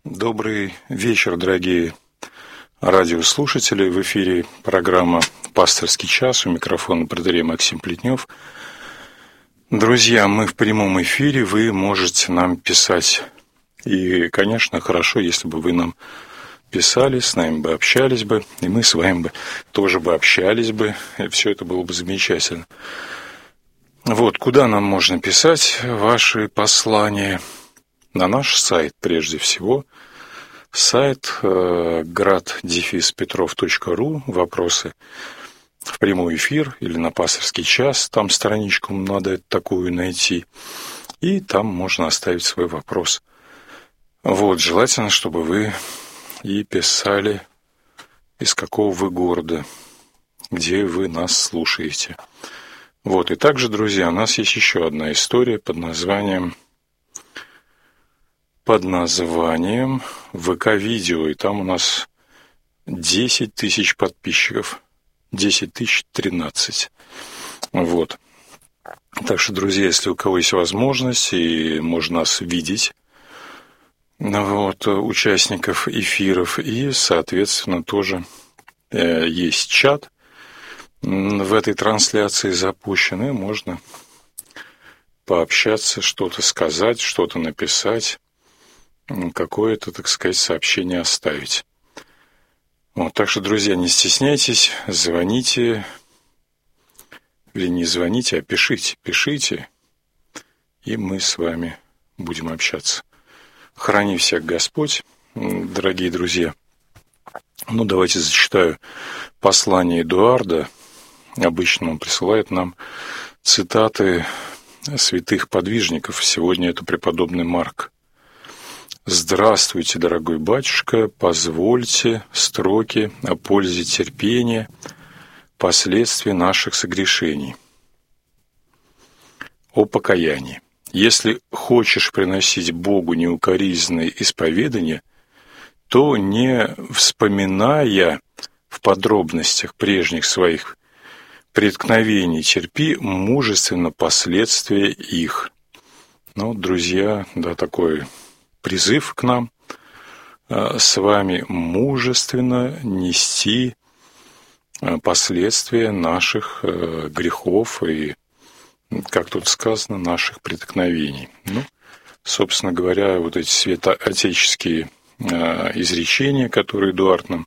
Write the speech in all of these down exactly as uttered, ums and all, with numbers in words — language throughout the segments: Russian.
Добрый вечер, дорогие радиослушатели. В эфире программа «Пасторский час». У микрофона протоиерей Максим Плетнев. Друзья, мы в прямом эфире. Вы можете нам писать. И, конечно, хорошо, если бы вы нам писали, с нами бы общались бы, и мы с вами бы тоже бы общались бы. И все это было бы замечательно. Вот, куда нам можно писать ваши послания? На наш сайт, прежде всего, сайт э, град дефис петров точка ру, вопросы в прямой эфир или на пасторский час, там страничку надо такую найти, и там можно оставить свой вопрос. Вот, желательно, чтобы вы и писали, из какого вы города, где вы нас слушаете. Вот, и также, друзья, у нас есть еще одна история под названием под названием ВК-видео, и там у нас десять тысяч подписчиков, десять тысяч тринадцать. Вот. Так что, друзья, если у кого есть возможность, и можно нас видеть, вот, участников эфиров, и, соответственно, тоже э, есть чат в этой трансляции запущенный, можно пообщаться, что-то сказать, что-то написать, какое-то, так сказать, сообщение оставить. Вот, так что, друзья, не стесняйтесь, звоните, или не звоните, а пишите, пишите, и мы с вами будем общаться. Храни всех Господь, дорогие друзья. Ну, давайте зачитаю послание Эдуарда. Обычно он присылает нам цитаты святых подвижников. Сегодня это преподобный Марк. «Здравствуйте, дорогой батюшка, позвольте строки о пользе терпения, последствий наших согрешений. О покаянии. Если хочешь приносить Богу неукоризненное исповедание, то, не вспоминая в подробностях прежних своих преткновений, терпи мужественно последствия их». Ну, друзья, да, такой призыв к нам с вами мужественно нести последствия наших грехов и, как тут сказано, наших преткновений. Ну, собственно говоря, вот эти святоотеческие изречения, которые Эдуард нам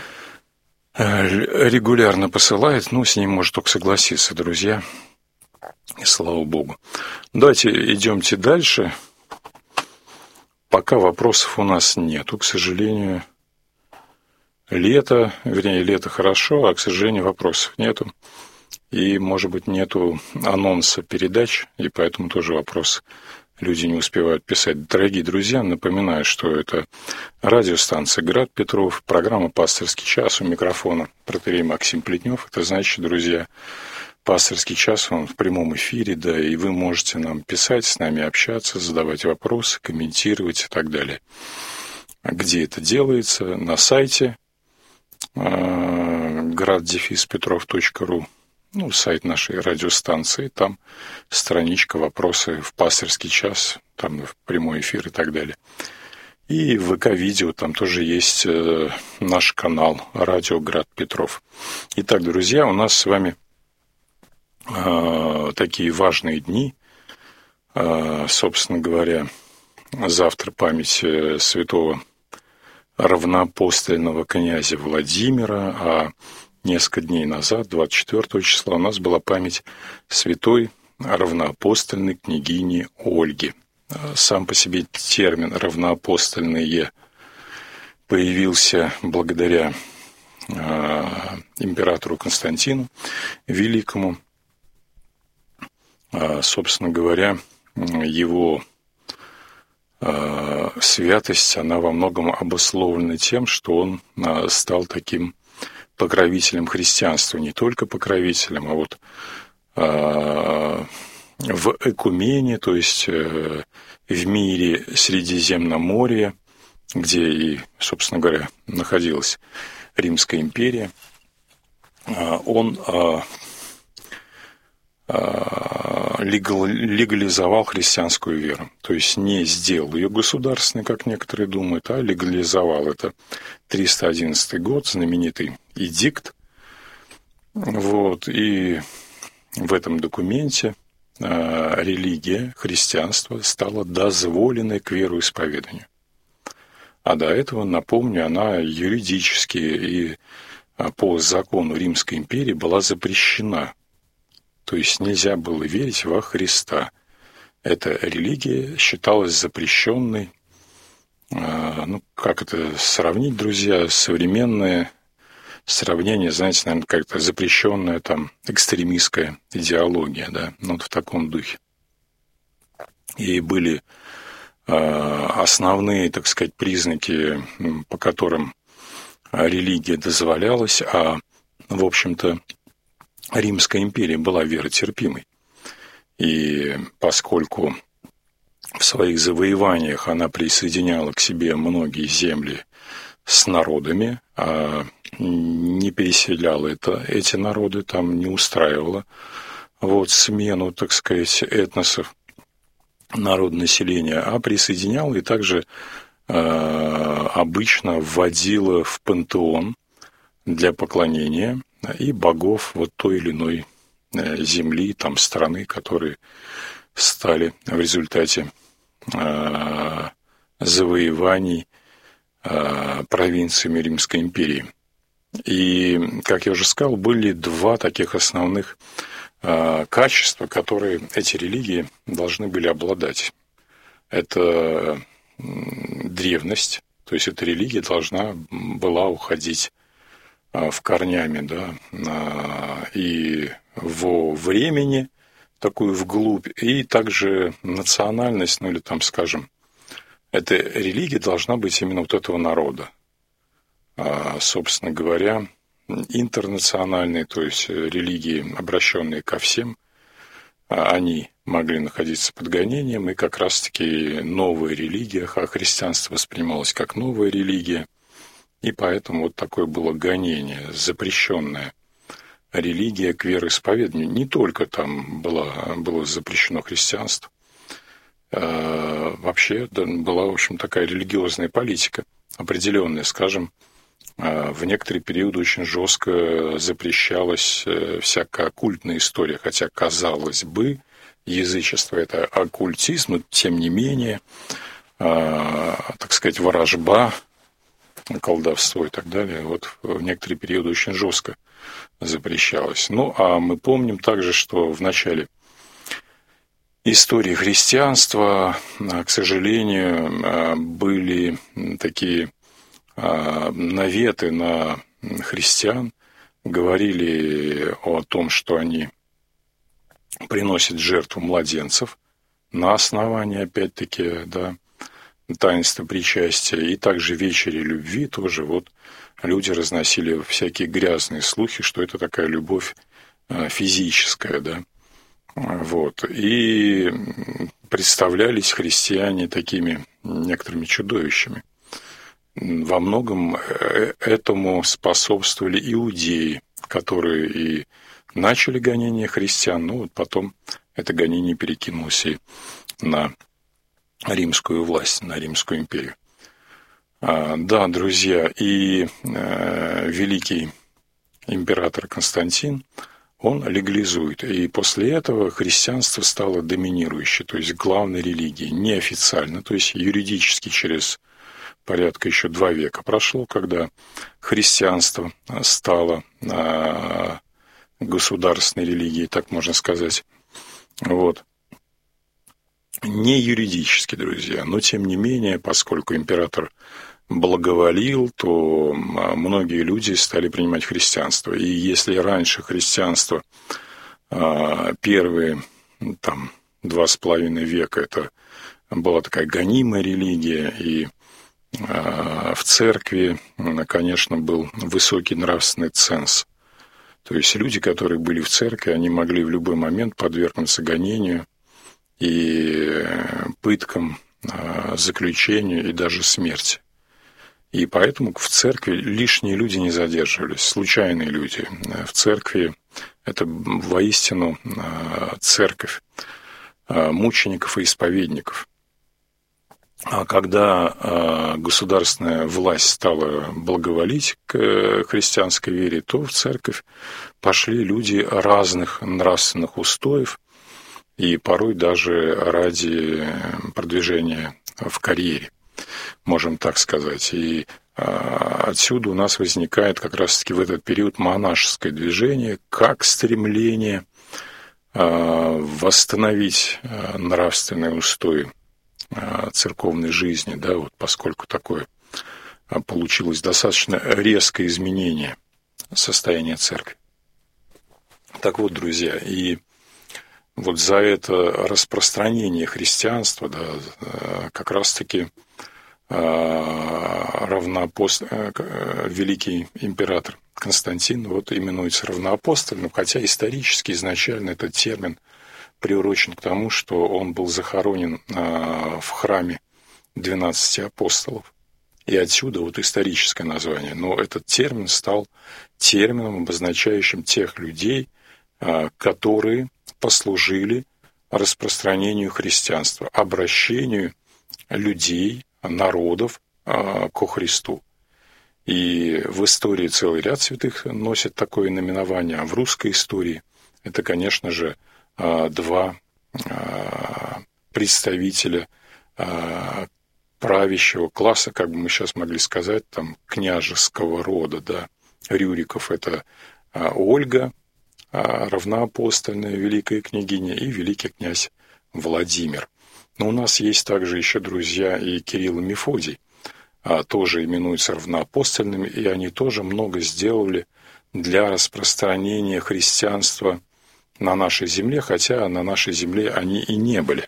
регулярно посылает, ну, с ним может только согласиться, друзья. И слава Богу. Давайте идемте дальше. Пока вопросов у нас нету, к сожалению. Лето, вернее, лето хорошо, а, к сожалению, вопросов нету. И, может быть, нету анонса передач, и поэтому тоже вопрос люди не успевают писать. Дорогие друзья, напоминаю, что это радиостанция «Град Петров», программа «Пасторский час», у микрофона протоиерей Максим Плетнев. Это значит, друзья, пасторский час, он в прямом эфире, да, и вы можете нам писать, с нами общаться, задавать вопросы, комментировать и так далее. Где это делается? На сайте град дефис петров точка ру, ну, сайт нашей радиостанции, там страничка «Вопросы в пасторский час», там в прямой эфир и так далее. И в ВК-видео там тоже есть наш канал «Радио Град Петров». Итак, друзья, у нас с вами такие важные дни. Собственно говоря, завтра память святого равноапостольного князя Владимира, а несколько дней назад, двадцать четвёртого числа, у нас была память святой равноапостольной княгини Ольги. Сам по себе термин «равноапостольные» появился благодаря императору Константину Великому. Собственно говоря, его святость, она во многом обусловлена тем, что он стал таким покровителем христианства. Не только покровителем, а вот в экумене, то есть в мире Средиземноморья, где и, собственно говоря, находилась Римская империя, он легализовал христианскую веру. То есть не сделал ее государственной, как некоторые думают, а легализовал. Это триста одиннадцатый год, знаменитый эдикт. Вот. И в этом документе религия, христианство стало дозволенной к вероисповеданию. А до этого, напомню, она юридически и по закону Римской империи была запрещена. То есть нельзя было верить во Христа. Эта религия считалась запрещенной. Ну, как это сравнить, друзья? Современное сравнение, знаете, наверное, как-то запрещенная там экстремистская идеология, да, ну, вот в таком духе. И были основные, так сказать, признаки, по которым религия дозволялась, а, в общем-то, Римская империя была веротерпимой. И поскольку в своих завоеваниях она присоединяла к себе многие земли с народами, а не переселяла это, эти народы, там не устраивала вот, смену, так сказать, этносов, народонаселения, а присоединяла и также э, обычно вводила в пантеон для поклонения и богов вот той или иной земли, там, страны, которые стали в результате э, завоеваний э, провинциями Римской империи. И, как я уже сказал, были два таких основных э, качества, которые эти религии должны были обладать. Это древность, то есть эта религия должна была уходить в корнями, да, и во времени, такую вглубь, и также национальность, ну или там, скажем, эта религия должна быть именно вот этого народа. Собственно говоря, интернациональные, то есть религии, обращенные ко всем, они могли находиться под гонением, и как раз-таки новая религия, а христианство воспринималось как новая религия, и поэтому вот такое было гонение, запрещенная религия к вероисповеданию. Не только там было, было запрещено христианство, а вообще была, в общем, такая религиозная политика определенная, скажем, в некоторые периоды очень жестко запрещалась всякая оккультная история, хотя, казалось бы, язычество – это оккультизм, но тем не менее, так сказать, ворожба, колдовство и так далее, вот в некоторые периоды очень жестко запрещалось. Ну, а мы помним также, что в начале истории христианства, к сожалению, были такие наветы на христиан, говорили о том, что они приносят жертву младенцев на основании, опять-таки, да, таинства причастия, и также вечери любви тоже вот люди разносили всякие грязные слухи, что это такая любовь физическая, да, вот, и представлялись христиане такими некоторыми чудовищами. Во многом этому способствовали иудеи, которые и начали гонение христиан, но вот потом это гонение перекинулось и на римскую власть, на Римскую империю. Да, друзья, и великий император Константин, он легализует. И после этого христианство стало доминирующей, то есть главной религией, неофициально, то есть юридически через порядка еще два века прошло, когда христианство стало государственной религией, так можно сказать. Вот. Не юридически, друзья, но тем не менее, поскольку император благоволил, то многие люди стали принимать христианство. И если раньше христианство первые там, два с половиной века это была такая гонимая религия, и в церкви, конечно, был высокий нравственный ценз. То есть люди, которые были в церкви, они могли в любой момент подвергнуться гонению и пыткам, заключению и даже смерти. И поэтому в церкви лишние люди не задерживались, случайные люди. В церкви Это воистину церковь мучеников и исповедников. А когда государственная власть стала благоволить к христианской вере, то в церковь пошли люди разных нравственных устоев и порой даже ради продвижения в карьере, можем так сказать. И отсюда у нас возникает как раз-таки в этот период монашеское движение, как стремление восстановить нравственные устои церковной жизни, да, вот поскольку такое получилось достаточно резкое изменение состояния церкви. Так вот, друзья, и вот за это распространение христианства, да, как раз-таки равноапост... великий император Константин вот именуется равноапостольным, хотя исторически изначально этот термин приурочен к тому, что он был захоронен в храме двенадцати апостолов. И отсюда вот историческое название. Но этот термин стал термином, обозначающим тех людей, которые послужили распространению христианства, обращению людей, народов ко Христу. И в истории целый ряд святых носит такое наименование, а в русской истории это, конечно же, два представителя правящего класса, как бы мы сейчас могли сказать, там, княжеского рода, да. Рюриков — это Ольга, равноапостольная великая княгиня, и великий князь Владимир. Но у нас есть также еще, друзья, и Кирилл и Мефодий, тоже именуются равноапостольными, и они тоже много сделали для распространения христианства на нашей земле, хотя на нашей земле они и не были.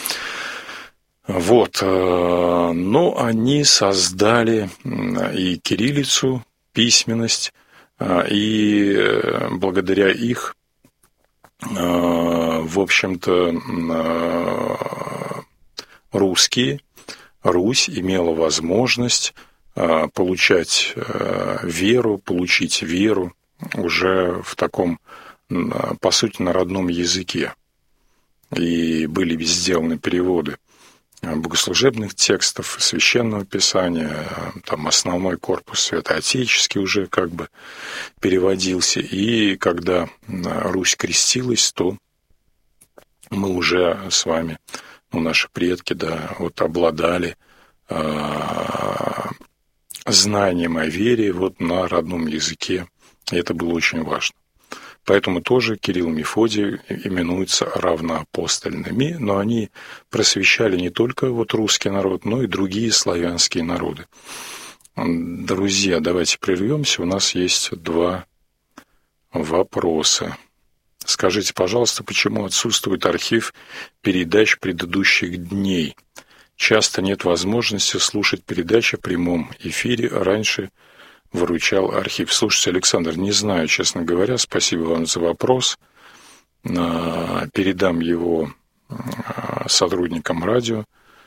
Вот, но они создали и кириллицу, письменность, и благодаря их, в общем-то, русские, Русь имела возможность получать веру, получить веру уже в таком, по сути, на родном языке. И были сделаны переводы богослужебных текстов, священного писания, там основной корпус святоотеческий уже как бы переводился. И когда Русь крестилась, то мы уже с вами, ну, наши предки, да, вот обладали э, знанием о вере вот на родном языке. И это было очень важно. Поэтому тоже Кирилл и Мефодий именуются равноапостольными, но они просвещали не только вот русский народ, но и другие славянские народы. Друзья, давайте прервемся. У нас есть два вопроса. Скажите, пожалуйста, почему отсутствует архив передач предыдущих дней? Часто нет возможности слушать передачи в прямом эфире. Раньше выручал архив. Слушайте, Александр, не знаю, честно говоря, спасибо вам за вопрос. Передам его сотрудникам радио.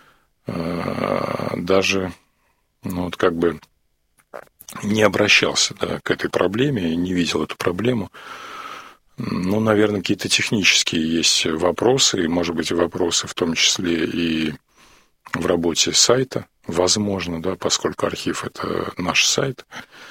Даже, ну, вот как бы не обращался, да, к этой проблеме, не видел эту проблему. Ну, наверное, какие-то технические есть вопросы, и, может быть, вопросы в том числе и в работе сайта, возможно, да, поскольку архив — это наш сайт.